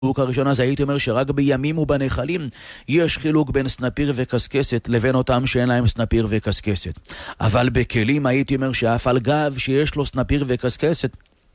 החילוק הראשון הזה הייתי אומר שרק בימים ובנחלים יש חילוק בין סנפיר וקסקסת לבין אותם שאין להם סנפיר וקסקסת. אבל בכלים הייתי אומר שאף על גב שיש לו סנפיר וקסקסת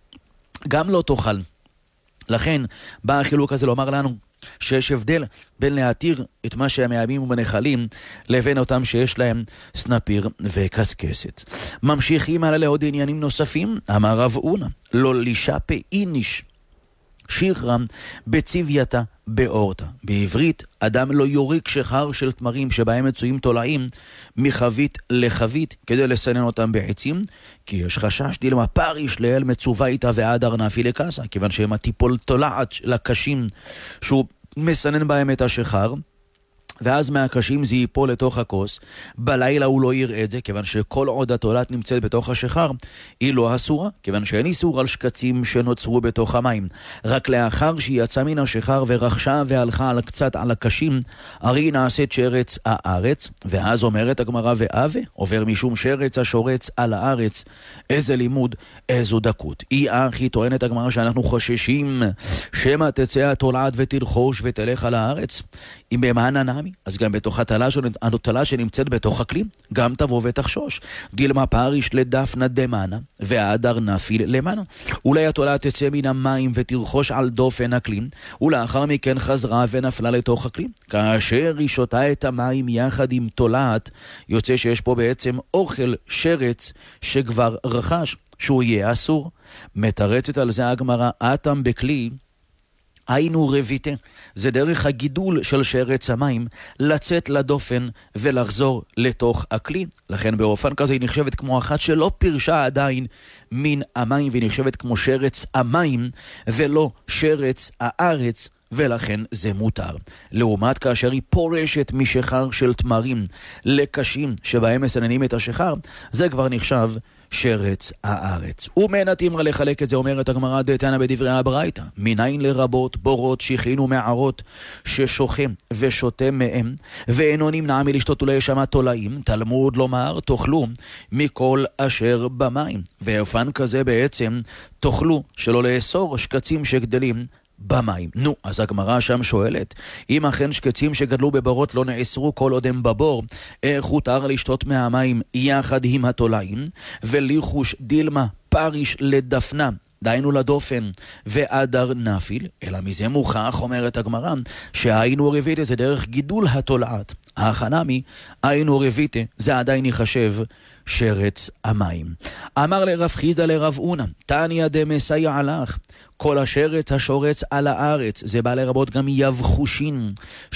גם לא תאכל. לכן בא החילוק הזה לומר לנו שיש הבדל בין להתיר את מה שהם בימים ובנחלים לבין אותם שיש להם סנפיר וקסקסת. ממשיכים הלאה לעוד עניינים נוספים. אמר רב אונה לא לשפה איניש שיחרם בצבייתה באורתה. בעברית, אדם לא יוריק שחר של תמרים שבהם מצויים תולעים מחבית לחבית כדי לסנן אותם בעצים, כי יש חשש דילמה פריש לאל מצווה איתה ועד ארנפי לקסה, כיוון שהם הטיפול תולעת לקשים שהוא מסנן בהם את השחר, ואז מהקשים זה ייפול לתוך הכוס. בלילה הוא לא יראה את זה, כיוון שכל עוד התולעת נמצאת בתוך השחר היא לא אסורה, כיוון שאין איסור על שקצים שנוצרו בתוך המים. רק לאחר שהיא יצאה מן השחר ורחשה והלכה על קצת על הקשים, הרי נעשית שרץ הארץ. ואז אומרת הגמרא ואווה עובר משום שרץ השורץ על הארץ. איזה לימוד, איזו דקות. היא אחי טוענת הגמרא שאנחנו חוששים שמה תצא התולעת ותלחוש ותלך על הארץ. אם במען הנמי, אז גם בתוך התלה שנמצאת בתוך הכלים, גם תבוא ותחשוש. דילמה פריש לדפנה דמנה והדר נפיל למנה. אולי התולה תצא מן המים ותרחוש על דופן הכלים, ולאחר מכן חזרה ונפלה לתוך הכלים. כאשר היא שותה את המים יחד עם תולעת, יוצא שיש פה בעצם אוכל שרץ שכבר רכש, שהוא יהיה אסור. מתרצת על זה הגמרא, אתם בכלי היינו רביטה, זה דרך הגידול של שרץ המים לצאת לדופן ולחזור לתוך הכלי. לכן באופן כזה היא נחשבת כמו אחת שלא פירשה עדיין מן המים, והיא נחשבת כמו שרץ המים ולא שרץ הארץ, ולכן זה מותר. לעומת כאשר היא פורשת משחר של תמרים לקשים שבהם מסננים את השחר, זה כבר נחשב שרץ הארץ. ומנתים לחלק את זה, אומרת הגמרא דתנא בדברי הברייתא, מניין לרבות בורות שכין ומערות ששוכם ושותה מהם ואינו נמנע מלשתות ולהישמע תולעים, תלמוד לומר תאכלו מכל אשר במים. ואופן כזה בעצם תאכלו שלא לאסור שקצים שגדלים במים. נו, אז הגמרא שם שואלת, אם אכן שקצים שגדלו בבורות לא נאסרו כל עוד הם בבור, איך הותר לשתות מהמים יחד עם התולעים? וליחוש דילמה פריש לדפנה, דיינו לדופן ועדר נפיל, אלא מזה מוכח, אומרת הגמרא, שהיינו רביטה זה דרך גידול התולעת. החנמי, היינו רביטה זה עדיין יחשב שרץ המים. אמר לרב חיסדא לרב אונה, תניא דמסייע לך, כל השרץ השורץ על הארץ, זה בא לרבות גם יבחושין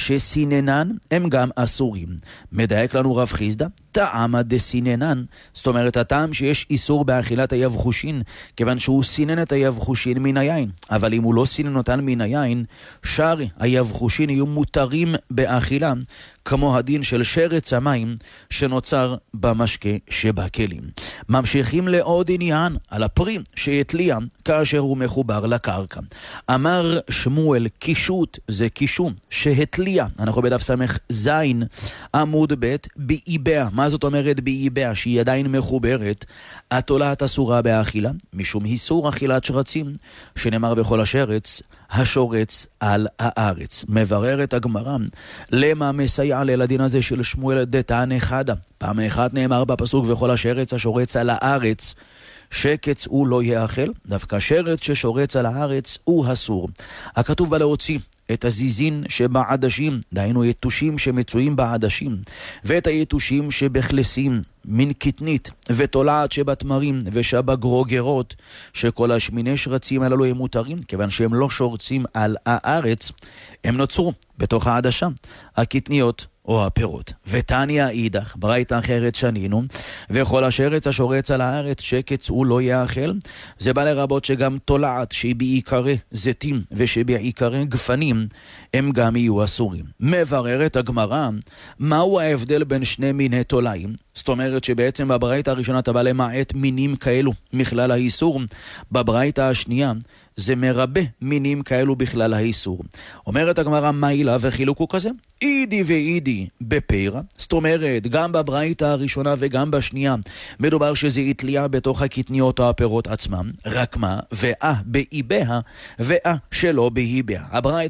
שסיננן הם גם אסורים. מדייק לנו רב חיסדא, טעמא דסיננן, זאת אומרת הטעם שיש איסור באכילת היבחושין, כיוון שהוא סינן את היבחושין מן היין. אבל אם הוא לא סינן אותן מן היין, שאר היבחושין יהיו מותרים באכילה, כמו הדין של שרץ המים שנוצר במשקה שבכלים. ממשיכים לעוד עניין על הפרי שהתליע כאשר הוא מחובר לקרקע. אמר שמואל, קישוט זה קישום שהתליע, אנחנו בדף סמך זין עמוד ב' באיביה. מה זאת אומרת באיביה? שהיא עדיין מחוברת. התולעת אסורה באכילה משום איסור אכילת שרצים, שנאמר בכל השרץ השורץ על הארץ. מבררת הגמרא, למה מסייע לילדין הזה של שמואל דתנא חדא? פעם אחת נאמר בפסוק וכל השרץ השורץ על הארץ, שקץ הוא לא יאכל, דווקא שרץ ששורץ על הארץ הוא אסור. הכתוב בא להוציא את הזיזין שבעדשים, דהיינו יתושים שמצויים בעדשים, ואת היתושים שבכלסים, מן קטנית, ותולעת שבתמרים ושבגרוגרות, שכל השמיני שרצים הללו הם מותרים, כיוון שהם לא שורצים על הארץ, הם נוצרו בתוך העדשה, הקטניות או הפירות. ותניא אידך, ברייתא אחרת שנינו, וכל השרץ השורץ על הארץ שקץ הוא לא יאכל. זה בא לרבות שגם תולעת שהיא בעיקרי זיתים ושבעיקרי גפנים הם גם יהיו אסורים. מבררת הגמרא, מהו ההבדל בין שני מיני תולעים? זאת אומרת שבעצם בברייתא הראשונה אתה בא למעט מינים כאלו מכלל האיסור, בברייתא השנייה זה מרבה מינים כאלו בכלל האיסור. אומרת הגמרא מיילה וחילוק הוא כזה, אידי ואידי בפירה, זאת אומרת גם בברייתא הראשונה וגם בשנייה מדובר שזה יתליה בתוך הקטניות או הפירות עצמם, רק מה, ואה באיביה ואה שלא בהיביה. הברייתא